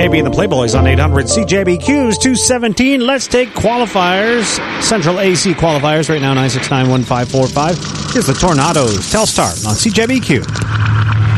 JB and the Playboys on 800 CJBQ's 217. Let's take qualifiers. Central AC qualifiers right now, 969-1545. Here's the Tornadoes. Telstar on CJBQ.